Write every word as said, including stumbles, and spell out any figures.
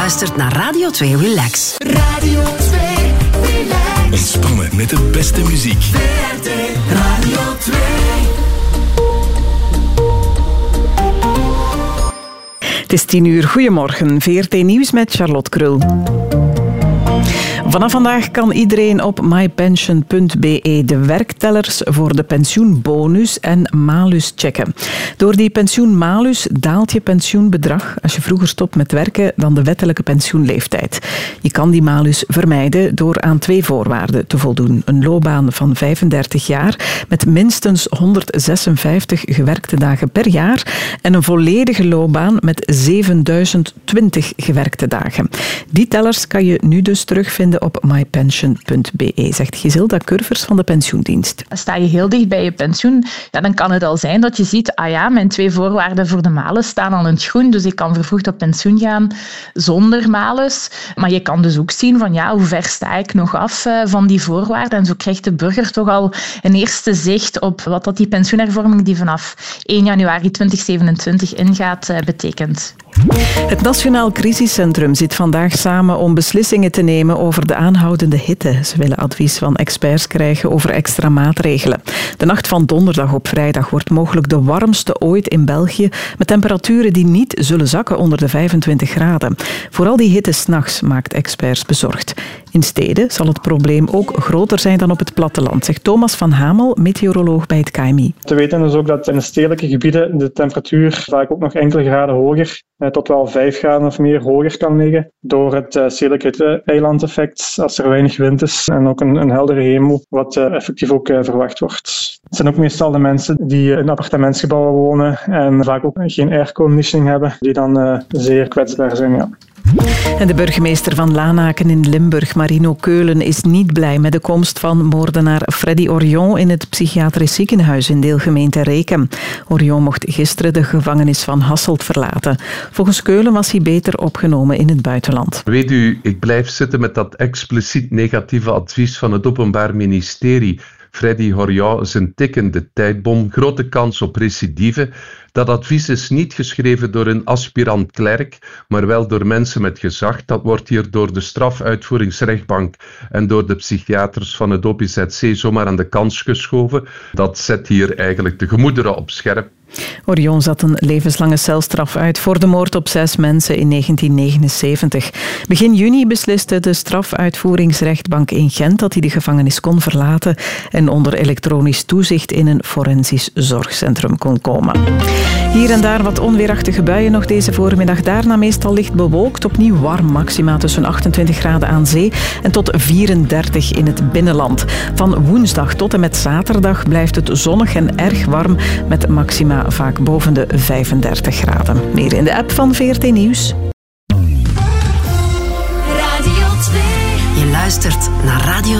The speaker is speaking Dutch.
luistert naar Radio twee Relax. Radio twee Relax. Ontspannen met de beste muziek. V R T Radio twee. Het is tien uur. Goedemorgen. V R T Nieuws met Charlotte Krul. Vanaf vandaag kan iedereen op mypension punt b e de werktellers voor de pensioenbonus en malus checken. Door die pensioenmalus daalt je pensioenbedrag als je vroeger stopt met werken dan de wettelijke pensioenleeftijd. Je kan die malus vermijden door aan twee voorwaarden te voldoen. Een loopbaan van vijfendertig jaar met minstens honderdzesenvijftig gewerkte dagen per jaar en een volledige loopbaan met zevenduizend twintig gewerkte dagen. Die tellers kan je nu dus terugvinden op mypension punt b e, zegt Giselda Curvers van de Pensioendienst. Sta je heel dicht bij je pensioen, ja, dan kan het al zijn dat je ziet, ah ja, mijn twee voorwaarden voor de malus staan al in het groen, dus ik kan vervroegd op pensioen gaan zonder malus. Maar je kan dus ook zien van, ja, hoe ver sta ik nog af uh, van die voorwaarden. En zo krijgt de burger toch al een eerste zicht op wat dat die pensioenhervorming die vanaf één januari tweeduizend zevenentwintig ingaat, uh, betekent. Het Nationaal Crisiscentrum zit vandaag samen om beslissingen te nemen over de aanhoudende hitte. Ze willen advies van experts krijgen over extra maatregelen. De nacht van donderdag op vrijdag wordt mogelijk de warmste ooit in België, met temperaturen die niet zullen zakken onder de vijfentwintig graden. Vooral die hitte 's nachts maakt experts bezorgd. In steden zal het probleem ook groter zijn dan op het platteland, zegt Thomas van Hamel, meteoroloog bij het K M I. Te weten is ook dat in de stedelijke gebieden de temperatuur vaak ook nog enkele graden hoger, tot wel vijf graden of meer hoger kan liggen, door het stedelijke eilandeffect als er weinig wind is en ook een, een heldere hemel, wat uh, effectief ook uh, verwacht wordt. Het zijn ook meestal de mensen die in appartementsgebouwen wonen en vaak ook geen airconditioning hebben, die dan uh, zeer kwetsbaar zijn. Ja. En de burgemeester van Lanaken in Limburg, Marino Keulen, is niet blij met de komst van moordenaar Freddy Orion in het psychiatrisch ziekenhuis in deelgemeente Reken. Orion mocht gisteren de gevangenis van Hasselt verlaten. Volgens Keulen was hij beter opgenomen in het buitenland. Weet u, ik blijf zitten met dat expliciet negatieve advies van het Openbaar Ministerie. Freddy Orion is een tikkende tijdbom, grote kans op recidive. Dat advies is niet geschreven door een aspirant-klerk, maar wel door mensen met gezag. Dat wordt hier door de strafuitvoeringsrechtbank en door de psychiaters van het O P Z C zomaar aan de kant geschoven. Dat zet hier eigenlijk de gemoederen op scherp. Orion zat een levenslange celstraf uit voor de moord op zes mensen in negentien negenenzeventig. Begin juni besliste de strafuitvoeringsrechtbank in Gent dat hij de gevangenis kon verlaten en onder elektronisch toezicht in een forensisch zorgcentrum kon komen. Hier en daar wat onweerachtige buien nog deze voormiddag. Daarna meestal licht bewolkt, opnieuw warm, maxima tussen achtentwintig graden aan zee en tot vierendertig in het binnenland. Van woensdag tot en met zaterdag blijft het zonnig en erg warm met maxima vaak boven de vijfendertig graden. Meer in de app van V R T Nieuws. Radio twee. Je luistert naar Radio